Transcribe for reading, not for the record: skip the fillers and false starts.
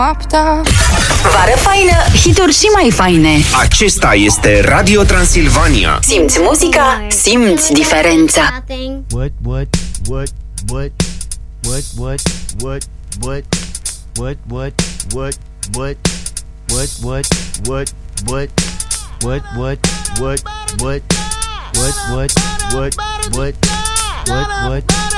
Vară faină, hituri și mai faine. Acesta este Radio Transilvania. Simți muzica, simți diferența. What?